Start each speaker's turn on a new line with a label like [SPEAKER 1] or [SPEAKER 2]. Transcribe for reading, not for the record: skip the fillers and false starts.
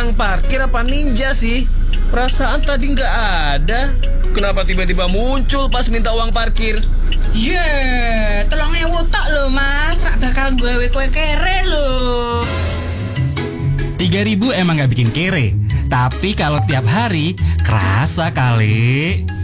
[SPEAKER 1] tukang parkir apa ninja sih? Perasaan tadi nggak ada. Kenapa tiba-tiba muncul pas minta uang parkir?
[SPEAKER 2] Tolong tok lho mas, rak bakal gawe kowe kere lho.
[SPEAKER 3] 3.000 emang gak bikin kere, tapi kalau tiap hari kerasa kali.